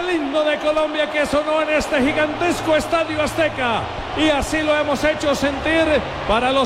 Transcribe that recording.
el himno de Colombia que sonó en este gigantesco Estadio Azteca. Y así lo hemos hecho sentir para los